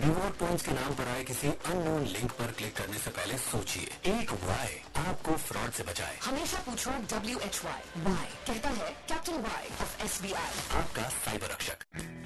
Reward points के नाम पर आए किसी अननोन लिंक पर क्लिक करने से पहले सोचिए। एक वाई आपको फ्रॉड से बचाए। हमेशा पूछो WHY। वाई कहता है कैप्टन वाई ऑफ SBI, आपका साइबर रक्षक।